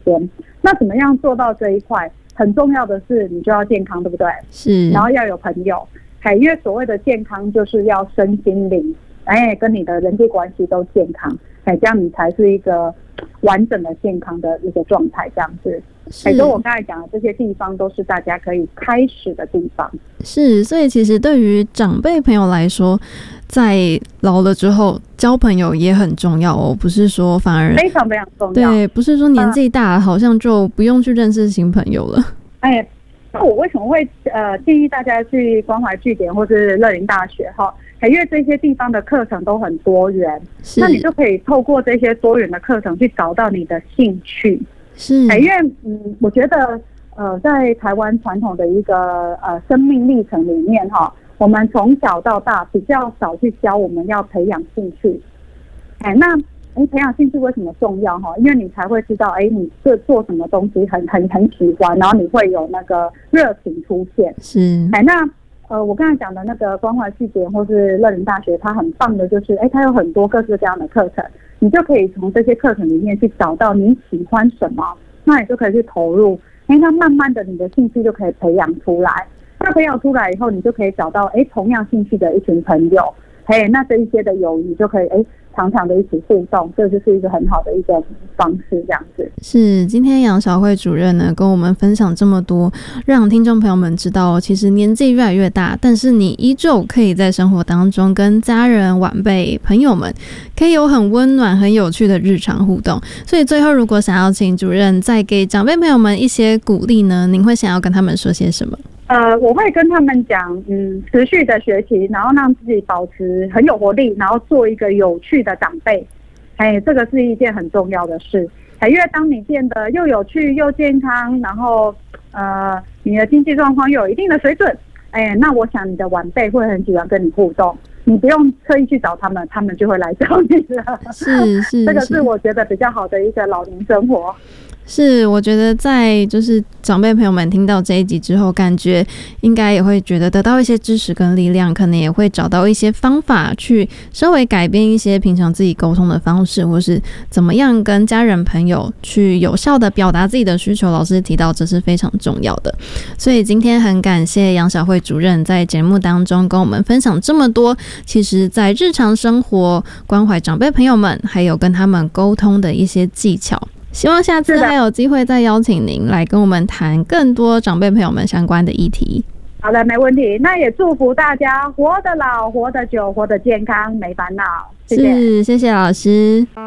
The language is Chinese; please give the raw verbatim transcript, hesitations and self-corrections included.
间。那怎么样做到这一块？很重要的是，你就要健康，对不对？ 是， 然后要有朋友，哎，因为所谓的健康就是要身心灵，哎，跟你的人际关系都健康，哎，这样你才是一个完整的健康的一个状态，这样子。哎，所以我刚才讲的这些地方都是大家可以开始的地方。 是，所以其实对于长辈朋友来说，在老了之后交朋友也很重要哦，不是说反而非常非常重要。 对，不是说年纪大了、呃、好像就不用去认识新朋友了。 哎，那我为什么会呃建议大家去关怀据点或是乐龄大学哈？因为这些地方的课程都很多元，那你就可以透过这些多元的课程去找到你的兴趣。 是， 因为嗯，我觉得呃，在台湾传统的一个呃生命历程里面哈，我们从小到大比较少去教我们要培养兴趣。哎，那哎培养兴趣为什么重要哈？因为你才会知道，哎，你这做什么东西很很很喜欢，然后你会有那个热情出现。 是， 哎，那呃，我刚才讲的那个关怀据点或是乐龄大学，它很棒的就是，哎，它有很多各式各样的课程。你就可以从这些课程里面去找到你喜欢什么，那你就可以去投入，哎，那慢慢的你的兴趣就可以培养出来。那培养出来以后，你就可以找到哎同样兴趣的一群朋友，哎，那这一些的友谊就可以哎常常的一起互动，这就是一个很好的一个方式，这样子。 是，今天杨小慧主任呢跟我们分享这么多，让听众朋友们知道，其实年纪越来越大，但是你依旧可以在生活当中跟家人、晚辈、朋友们可以有很温暖、很有趣的日常互动。所以最后，如果想要请主任再给长辈朋友们一些鼓励呢，您会想要跟他们说些什么？ 呃，我会跟他们讲，嗯，持续的学习，然后让自己保持很有活力，然后做一个有趣的长辈。哎，这个是一件很重要的事。哎，因为当你变得又有趣又健康，然后呃，你的经济状况又有一定的水准，哎，那我想你的晚辈会很喜欢跟你互动。你不用特意去找他们，他们就会来找你了。 是是， 这个是我觉得比较好的一个老龄生活。 是，我觉得在就是长辈朋友们听到这一集之后，感觉应该也会觉得得到一些支持跟力量，可能也会找到一些方法去稍微改变一些平常自己沟通的方式，或是怎么样跟家人朋友去有效的表达自己的需求。老师提到这是非常重要的，所以今天很感谢杨小慧主任在节目当中跟我们分享这么多，其实在日常生活关怀长辈朋友们，还有跟他们沟通的一些技巧。希望下次还有机会再邀请您来跟我们谈更多长辈朋友们相关的议题。 好的，没问题。那也祝福大家活得老、活得久、活得健康，没烦恼。谢谢， 是，谢谢老师。